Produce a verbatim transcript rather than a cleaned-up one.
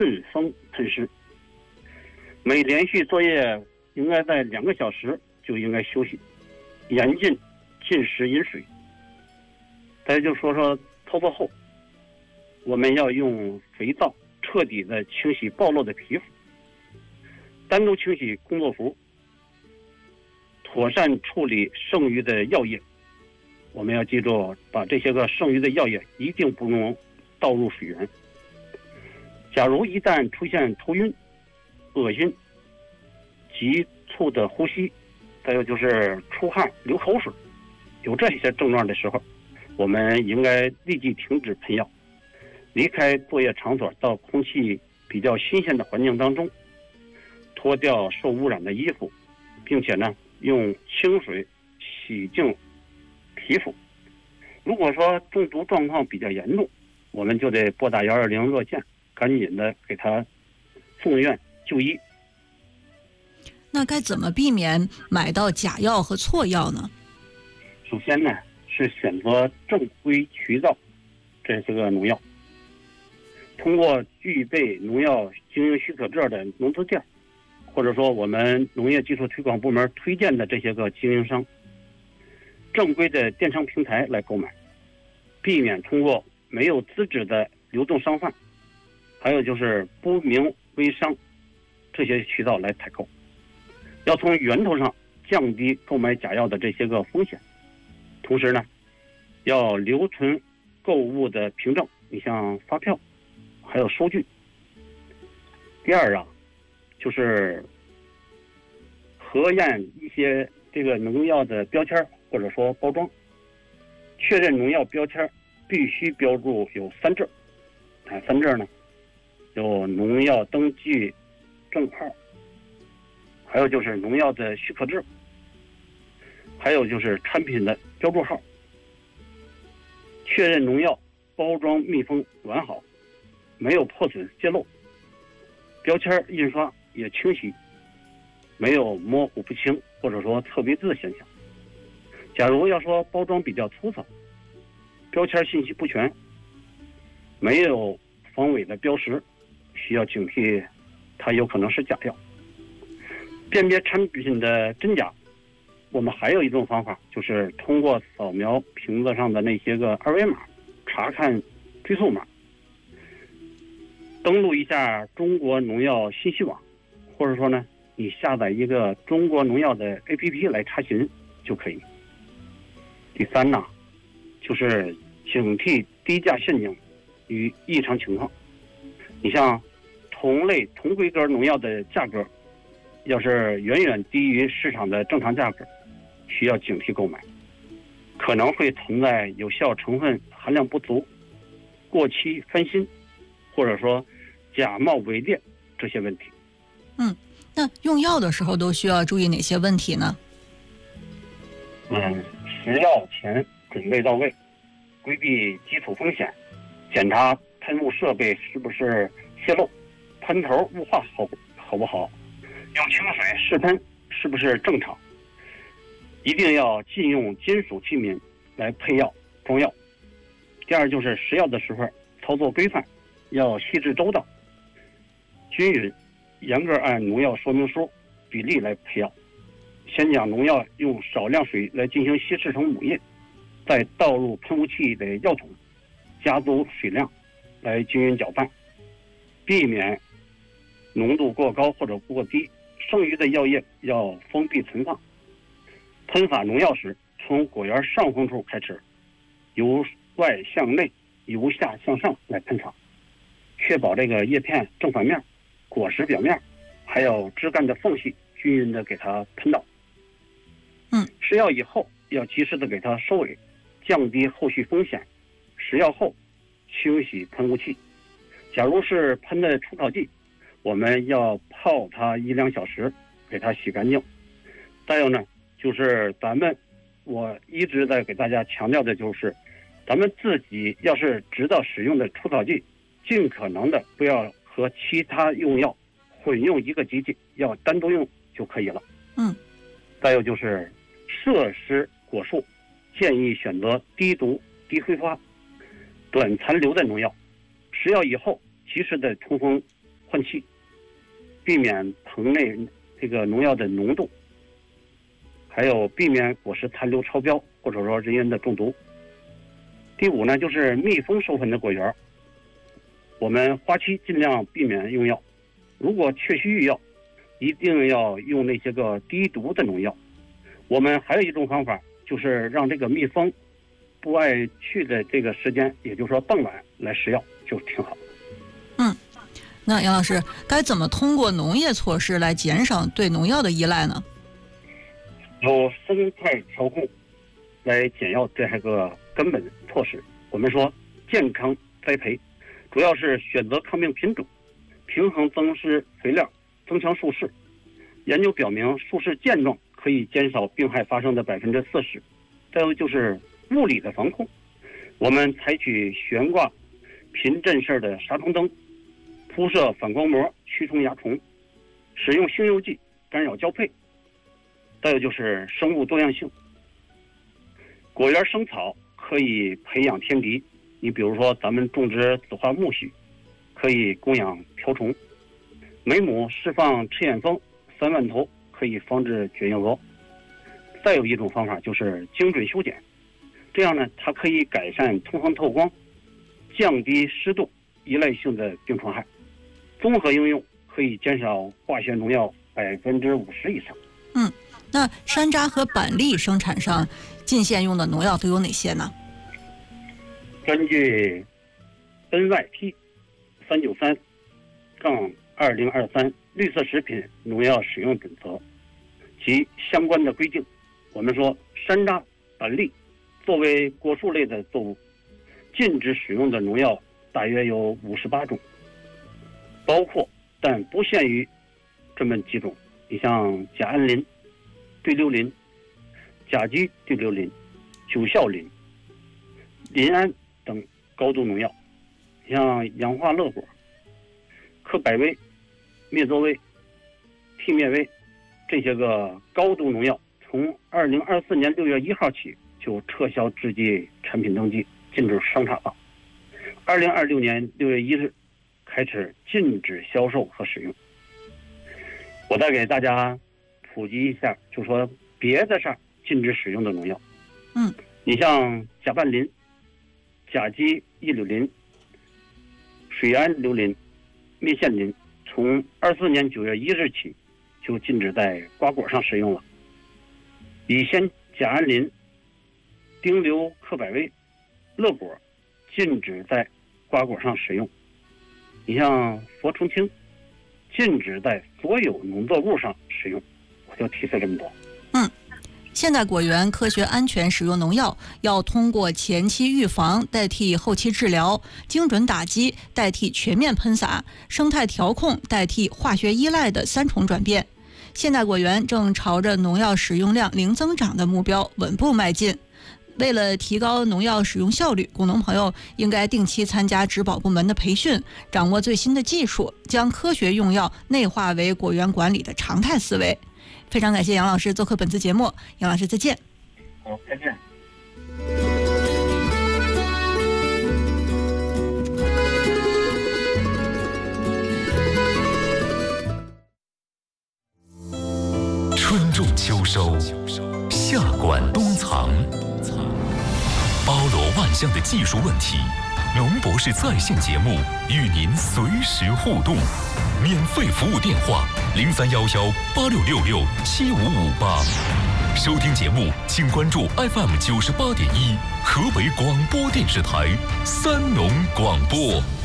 顺风喷湿。每连续作业应该在两个小时就应该休息，严禁进食饮水。再就说说操作后，我们要用肥皂彻底的清洗暴露的皮肤，单独清洗工作服，妥善处理剩余的药液。我们要记住，把这些个剩余的药液一定不能倒入水源。假如一旦出现头晕、恶心、急促的呼吸，再有就是出汗、流口水，有这些症状的时候，我们应该立即停止喷药，离开作业场所，到空气比较新鲜的环境当中，脱掉受污染的衣服，并且呢用清水洗净皮肤。如果说中毒状况比较严重，我们就得拨打幺二零热线，赶紧的给他送院就医。 那该怎么避免买到假药和错药呢？ 首先呢是选择正规渠道这些个农药，通过具备农药经营许可证的农资店，或者说我们农业技术推广部门推荐的这些个经营商，正规的电商平台来购买，避免通过没有资质的流动商贩，还有就是不明微商这些渠道来采购，要从源头上降低购买假药的这些个风险。同时呢，要留存购物的凭证，你像发票，还有收据。第二啊，就是核验一些这个农药的标签或者说包装，确认农药标签必须标注有三证，哪三证呢？有农药登记证号，还有就是农药的许可证，还有就是产品的标注号。确认农药包装密封完好，没有破损泄漏，标签印刷也清晰，没有模糊不清或者说侧别字的现象。假如要说包装比较粗糙，标签信息不全，没有防伪的标识，需要警惕它有可能是假药。辨别产品的真假，我们还有一种方法，就是通过扫描瓶子上的那些个二维码，查看追溯码，登录一下中国农药信息网，或者说呢你下载一个中国农药的 A P P 来查询就可以。第三呢，就是警惕低价陷阱与异常情况。你像同类同规格农药的价格要是远远低于市场的正常价格，需要警惕购买，可能会存在有效成分含量不足、过期翻新，或者说假冒伪劣这些问题。 嗯，那用药的时候都需要注意哪些问题呢？ 嗯，食药前准备到位，规避基础风险，检查喷雾设备是不是泄漏，喷头雾化好好不好，用清水试喷是不是正常。一定要禁用金属器皿来配药装药。第二就是食药的时候操作规范要细致周到，均匀，严格按农药说明书比例来配药。先将农药用少量水来进行稀释成母液，再倒入喷雾器的药桶，加足水量来均匀搅拌，避免浓度过高或者过低。剩余的药液要封闭存放。喷洒农药时，从果园上风处开始，由外向内，由下向上来喷洒，确保这个叶片正反面、果实表面还有枝干的缝隙均匀的给它喷到。 嗯， 食药以后要及时的给它收尾，降低后续风险。食药后清洗喷雾器，假如是喷的除草剂，我们要泡它一两小时，给它洗干净。再有呢，就是咱们我一直在给大家强调的就是，咱们自己要是知道使用的除草剂，尽可能的不要和其他用药混用一个机器，要单独用就可以了。 嗯， 再有就是摄食果树，建议选择低毒、低挥发、短残留的农药。食药以后及时的通风换气，避免棚内这个农药的浓度，还有避免果实残留超标或者说人员的中毒。第五呢，就是蜜蜂授粉的果园，我们花期尽量避免用药，如果确需用药，一定要用那些个低毒的农药。我们还有一种方法，就是让这个蜜蜂不爱去的这个时间，也就是说傍晚来施药，就挺好。 嗯，那杨老师，该怎么通过农业措施来减少对农药的依赖呢？ 有生态调控来减药这还个根本措施。我们说健康栽培，主要是选择抗病品种，平衡增施肥料，增强树势。研究表明，树势健壮可以减少病害发生的百分之四十。再有就是物理的防控，我们采取悬挂频震式的杀虫灯，铺设反光膜驱虫蚜虫，使用兴油剂干扰交配。再有就是生物多样性，果园生草可以培养天敌，你比如说咱们种植紫花苜蓿，可以供养瓢虫，每亩释放赤眼蜂三万头，可以防治卷叶蛾。再有一种方法就是精准修剪，这样呢，它可以改善通风透光，降低湿度依赖性的病虫害。综合应用可以减少化学农药百分之五十以上。 嗯，那山楂和板栗生产上进线用的农药都有哪些呢？ 根据 N Y T 三九三杠二零二三绿色食品农药使用准则及相关的规定，我们说山楂、板栗作为果树类的作物，禁止使用的农药大约有五十八种，包括但不限于这么几种，你像甲胺磷、对硫磷、甲基对硫磷、九效磷、磷胺等高度农药，像氧化乐果、克百威、灭作威、替灭威这些个高度农药，从二零二四年六月一号起就撤销制剂产品登记，禁止生产了。二零二六年六月一日开始禁止销售和使用。我再给大家普及一下，就说别的上禁止使用的农药。 嗯， 你像甲拌磷、甲基异硫磷、水氨硫磷、灭线磷，从二四年九月一日起就禁止在瓜果上使用了。乙酰甲胺磷、丁硫克百威、乐果禁止在瓜果上使用。你像佛冲清禁止在所有农作物上使用。我就提示这么多。 嗯，现代果园科学安全使用农药，要通过前期预防代替后期治疗，精准打击代替全面喷洒，生态调控代替化学依赖的三重转变。现代果园正朝着农药使用量零增长的目标稳步迈进。为了提高农药使用效率，果农朋友应该定期参加植保部门的培训，掌握最新的技术，将科学用药内化为果园管理的常态思维。非常感谢杨老师做客本次节目，杨老师再见。 好，再见。 春种秋收，夏管冬藏，包罗万象的技术问题，农博士在线节目与您随时互动，免费服务电话零三幺幺八六六六七五五八。收听节目请关注 F M 九十八点一河北广播电视台三农广播。